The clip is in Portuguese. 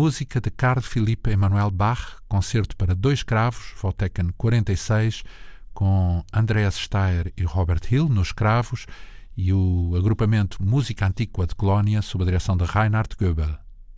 música de Carl Philipp Emanuel Bach, concerto para dois cravos, Waldtecken 46, com Andreas Steyr e Robert Hill nos cravos, e o agrupamento Música Antiqua de Colónia, sob a direção de Reinhard Goebel.